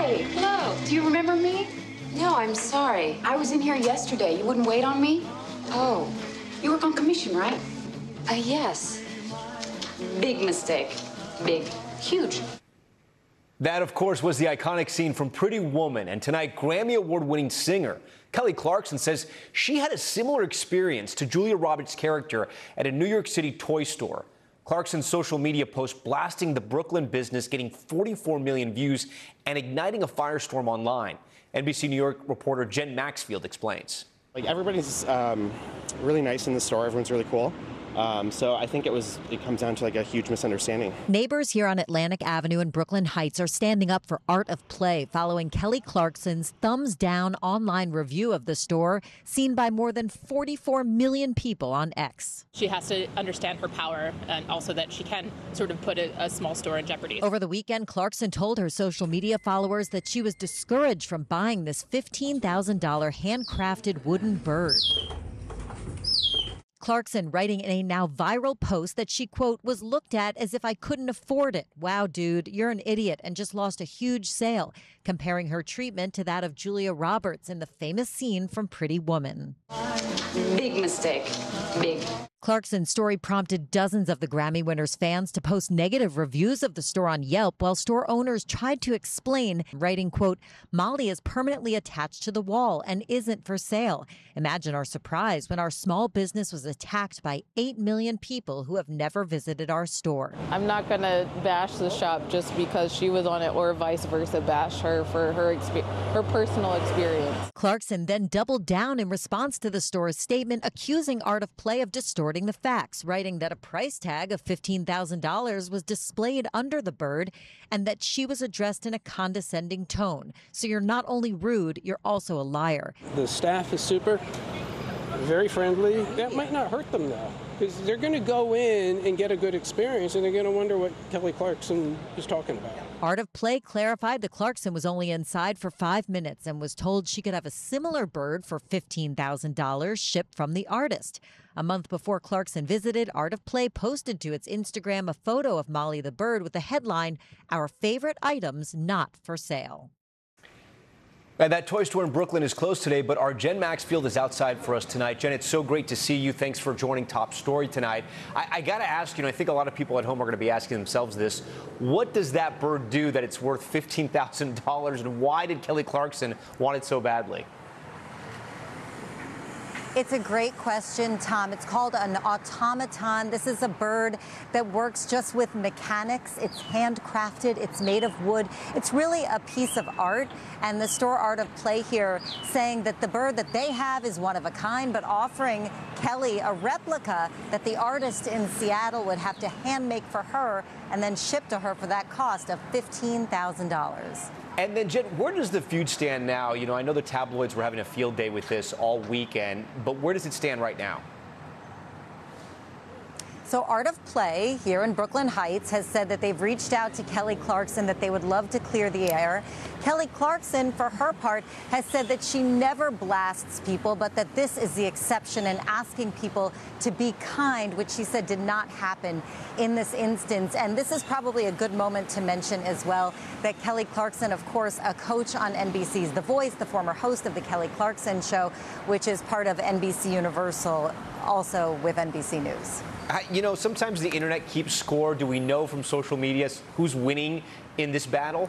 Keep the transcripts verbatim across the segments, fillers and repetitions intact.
Hi. Hello. Do you remember me? No, I'm sorry. I was in here yesterday. You wouldn't wait on me? Oh. You work on commission, right? Uh, yes. Big mistake. Big. Huge. That, of course, was the iconic scene from Pretty Woman. And tonight, Grammy Award-winning singer Kelly Clarkson says she had a similar experience to Julia Roberts' character at a New York City toy store. Clarkson's social media post blasting the Brooklyn business, getting forty-four million views and igniting a firestorm online. N B C New York reporter Jen Maxfield explains. Like, everybody's um, really nice in the store. Everyone's really cool. Um, so I think it was, it comes down to like a huge misunderstanding. Neighbors here on Atlantic Avenue in Brooklyn Heights are standing up for Art of Play following Kelly Clarkson's thumbs down online review of the store, seen by more than forty-four million people on X. She has to understand her power and also that she can sort of put a, a small store in jeopardy. Over the weekend, Clarkson told her social media followers that she was discouraged from buying this fifteen thousand dollar handcrafted wooden bird. Clarkson writing in a now viral post that she, quote, was looked at as if I couldn't afford it. Wow, dude, you're an idiot and just lost a huge sale, comparing her treatment to that of Julia Roberts in the famous scene from Pretty Woman. Big mistake. Big. Clarkson's story prompted dozens of the Grammy winners' fans to post negative reviews of the store on Yelp, while store owners tried to explain, writing, quote, Molly is permanently attached to the wall and isn't for sale. Imagine our surprise when our small business was attacked by eight million people who have never visited our store. I'm not going to bash the shop just because she was on it, or vice versa, bash her for her, exp- her personal experience. Clarkson then doubled down in response to the store's statement, accusing Art of Play of distorting the facts, writing that a price tag of fifteen thousand dollars was displayed under the bird and that she was addressed in a condescending tone. So you're not only rude, you're also a liar. The staff is super, very friendly. That might not hurt them, though, because they're going to go in and get a good experience, and they're going to wonder what Kelly Clarkson is talking about. Art of Play clarified that Clarkson was only inside for five minutes and was told she could have a similar bird for fifteen thousand dollars shipped from the artist. A month before Clarkson visited, Art of Play posted to its Instagram a photo of Molly the bird with the headline, Our Favorite Items Not for Sale. And that toy store in Brooklyn is closed today, but our Jen Maxfield is outside for us tonight. Jen, it's so great to see you. Thanks for joining Top Story tonight. I, I got to ask you, and I think a lot of people at home are going to be asking themselves this, what does that bird do that it's worth fifteen thousand dollars, and why did Kelly Clarkson want it so badly? It's a great question, Tom. It's called an automaton. This is a bird that works just with mechanics. It's handcrafted. It's made of wood. It's really a piece of art. And the store Art of Play here saying that the bird that they have is one of a kind, but offering Kelly a replica that the artist in Seattle would have to hand make for her and then ship to her for that cost of fifteen thousand dollars. And then, Jen, where does the feud stand now? You know, I know the tabloids were having a field day with this all weekend, but where does it stand right now? So Art of Play here in Brooklyn Heights has said that they've reached out to Kelly Clarkson, that they would love to clear the air. Kelly Clarkson, for her part, has said that she never blasts people, but that this is the exception, and asking people to be kind, which she said did not happen in this instance. And this is probably a good moment to mention as well that Kelly Clarkson, of course, a coach on N B C's The Voice, the former host of the Kelly Clarkson Show, which is part of N B C Universal, also with N B C News. You know, sometimes the internet keeps score. Do we know from social media who's winning in this battle?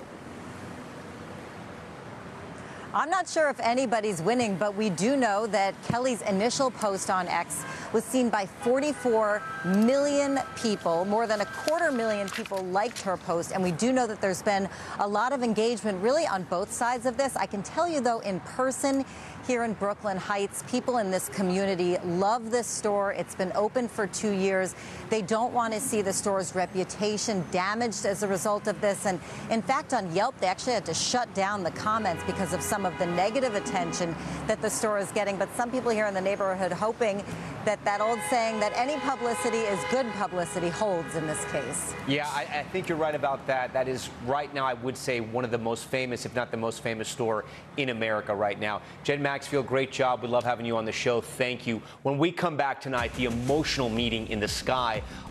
I'm not sure if anybody's winning, but we do know that Kelly's initial post on X was seen by forty-four million people. More than a quarter million people liked her post, and we do know that there's been a lot of engagement really on both sides of this. I can tell you, though, in person here in Brooklyn Heights, people in this community love this store. It's been open for two years. They don't want to see the store's reputation damaged as a result of this. And in fact, on Yelp, they actually had to shut down the comments because of some of the negative attention that the store is getting. But some people here in the neighborhood hoping that that old saying that any publicity is good publicity holds in this case. Yeah, I, I think you're right about that. That is right now, I would say, one of the most famous, if not the most famous store in America right now. Jen Maxfield, great job. We love having you on the show. Thank you. When we come back tonight, the emotional meeting in the sky